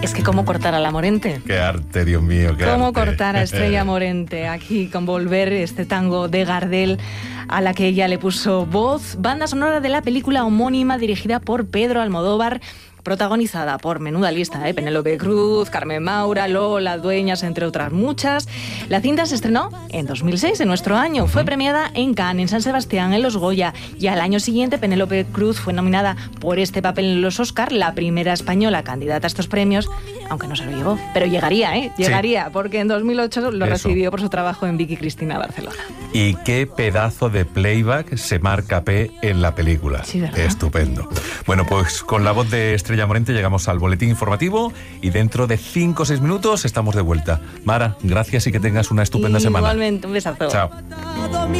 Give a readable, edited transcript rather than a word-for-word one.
Es que cómo cortar a la Morente. Qué arte, Dios mío, qué Cómo arte. cortar a Estrella Morente aquí con Volver, este tango de Gardel a la que ella le puso voz. Banda sonora de la película homónima dirigida por Pedro Almodóvar, protagonizada por menuda lista, Penélope Cruz, Carmen Maura, Lola Dueñas, entre otras muchas. La cinta se estrenó en 2006, en nuestro año. Fue premiada en Cannes, en San Sebastián, en los Goya. Y al año siguiente, Penélope Cruz fue nominada por este papel en los Oscar, la primera española candidata a estos premios, aunque no se lo llevó. Pero llegaría, llegaría, porque en 2008 lo recibió por su trabajo en Vicky Cristina Barcelona. Y qué pedazo de playback se marca P en la película. Sí, ¿verdad? Estupendo. Bueno, pues con la voz de Estrella Morente llegamos al boletín informativo y dentro de 5 o 6 minutos estamos de vuelta. Mara, gracias y que tengas una estupenda semana. Igualmente, un besazo. Chao.